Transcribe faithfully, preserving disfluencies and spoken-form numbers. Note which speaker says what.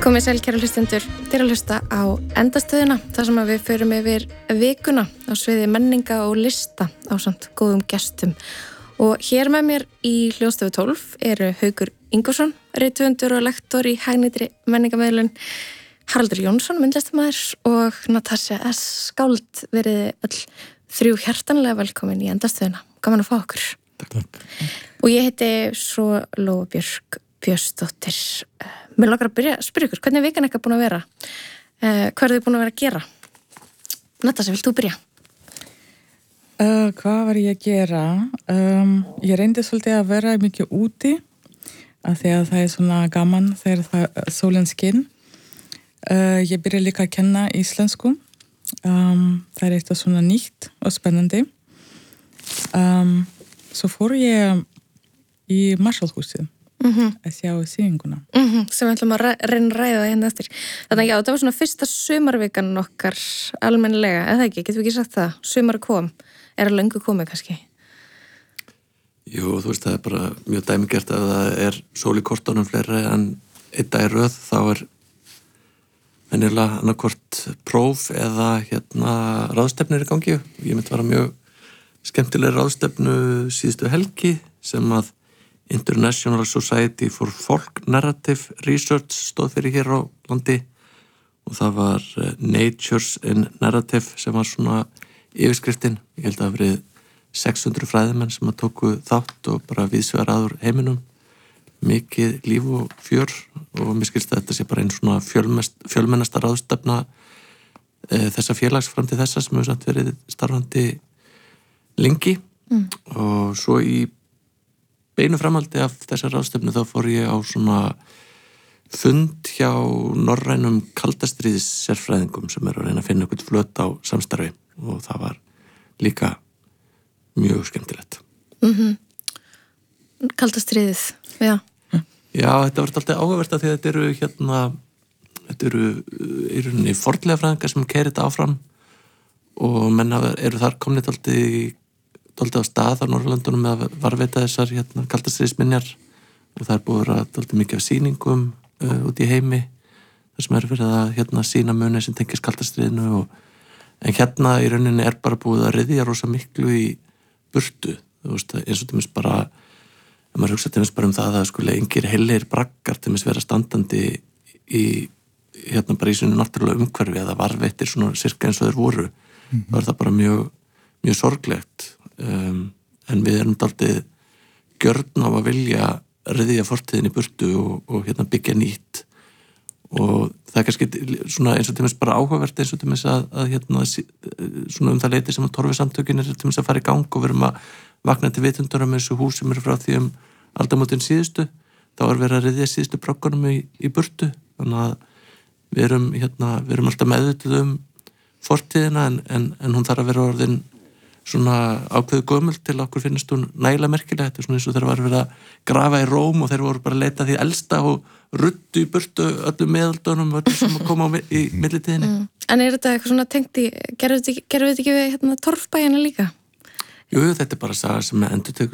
Speaker 1: Komið sæl kæru hlustendur, þið eru að hlusta á Endastöðina, þar sem að við förum yfir vikuna á sviði menninga og lista á samt góðum gestum. Og hér með mér í hljóðstofu tólf eru Haukur Ingvarsson, rithöfundur og lektor í hagnýtri menningamöðlun, Haraldur Jónsson, myndlistarmaður og Natasja S. Skáld. Verið öll þrjú hjartanlega velkomin í Endastöðina. Gaman að fá okkur.
Speaker 2: Takk, takk.
Speaker 1: Og ég heiti svo Lóa Björk Björnsdóttir. Mér langar að byrja að spyrja ykkur, hvernig er vikan eitthvað búin að vera? Uh, hvað eru þið búin að vera að gera? Natasja, vilt þú byrja?
Speaker 2: Uh, hvað var ég að gera? Um, ég reyndi svolítið að vera mikið úti af því að það er svona gaman þegar það sólin skinn. Uh, ég byrja líka að kenna íslensku. Um, það er eitthvað svona nýtt og spennandi. Um, svo fór ég í Marshallhúsið.
Speaker 1: Mm-hmm.
Speaker 2: að sjá sýninguna
Speaker 1: Mm-hmm. sem við ætlum að ræ- reyna að ræða hérna eftir. Þannig að já, það var svona fyrsta sumarvikan okkar almennilega, eða ekki, getum við ekki sagt það? Sumar kom, er að löngu komið kannski?
Speaker 3: Jú, þú veist, það er bara mjög dæmigert að það er sól í kortunum fleiri en einn dag í röð, þá er venjulega annarkvort próf eða hérna ráðstefnir í gangi. Ég myndi vera mjög skemmtileg ráðstefnu síðustu helgi sem að International Society for Folk Narrative Research stóð fyrir hér á landi og það var Natures in Narrative sem var svona yfirskriftin. Ég held að það hafi verið sex hundruð fræðimenn sem að tóku þátt og bara viðsvegar aður heiminum. Mikið líf og fjör og mér skilst að þetta sé bara einn svona fjölmennasta ráðstefna e, þessa félags fram til þessa sem hefur samt verið starfandi lengi mm. og svo í beinu framhaldi af þessar ráðstefnu þá fór ég á svona fund hjá norrænum kaldastríðis sérfræðingum sem eru að reyna að finna eitthvað flöt á samstarfi og það var líka mjög skemmtilegt.
Speaker 1: Mm-hmm. Kaldastríðið, já.
Speaker 3: Já, þetta var alltaf áhugavert að því að þetta eru hérna, þetta eru í rauninni fornlega fræðingar sem keyra þetta áfram og menn eru þar komnið alltaf í dálítið á stað á Norrlöndunum með að varðveita þessar hérna, kaldastríðisminjar og það er búið að vera dálítið mikið af sýningum uh, út í heimi þar sem er verið að hérna, sýna muni sem tengist kaldastríðinu og, en hérna í rauninni er bara búið að ryðja rosa miklu í burtu þú veist, eins og tæmis bara ef maður hugsa tæmis bara um það að sko engir heilir braggar tæmis vera standandi í hérna bara í svona náttúrulega umhverfi eða varðveittir svona sirka eins og þeir voru mm-hmm. þá er það bara mjög, mjög sorglegt Um, en við erum dálítið gjörn á að vilja ryðja fortíðin í burtu og, og hérna byggja nýtt og það er kannski svona eins og tæmis bara áhugavert eins og tæmis að, að hérna svona um það leiti sem að torfisamtökin er tæmis að fara í gang og við erum að vakna til vitundur um þessu hús sem eru frá því um aldamótin síðustu, þá er verið að ryðja síðustu broggunum í, í burtu þannig að við erum hérna við erum alltaf meðvituð um fortíðina en, en, en hún þarf að vera orðin svona ákveðu gömul til okkur finnst hún nægilega merkilega, þetta er svona eins og þeir var verið að grafa í Róm og þeir voru bara að leita því elsta og ruddu í burtu öllum meðaldunum öllu sem að koma á, í millitíðinni.
Speaker 1: Mm. En er þetta eitthvað svona tengt í, gerðu þetta ekki við hérna, torfbæina líka?
Speaker 3: Jú, þetta er bara saga sem endurtekur